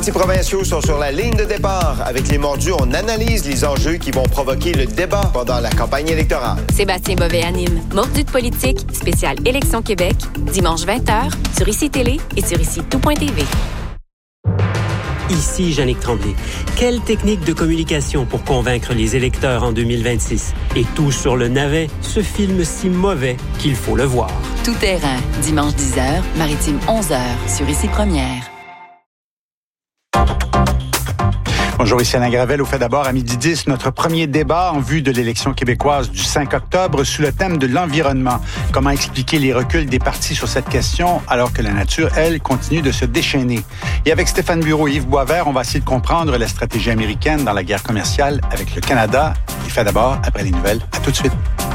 Les provinciaux sont sur la ligne de départ. Avec les mordus, on analyse les enjeux qui vont provoquer le débat pendant la campagne électorale. Sébastien Bovet anime Mordus de politique, spécial Élection Québec, dimanche 20h, sur ICI Télé et sur ICI-tout.tv. Ici Jannick Tremblay. Quelle technique de communication pour convaincre les électeurs en 2026? Et tout sur le navet, ce film si mauvais qu'il faut le voir. Tout terrain, dimanche 10h, Maritime 11h, sur ICI Première. Bonjour, ici Alain Gravel. Au fait d'abord, à 12h10, notre premier débat en vue de l'élection québécoise du 5 octobre sous le thème de l'environnement. Comment expliquer les reculs des partis sur cette question alors que la nature, elle, continue de se déchaîner? Et avec Stéphane Bureau et Yves Boisvert, on va essayer de comprendre la stratégie américaine dans la guerre commerciale avec le Canada. Il fait d'abord, après les nouvelles, à tout de suite.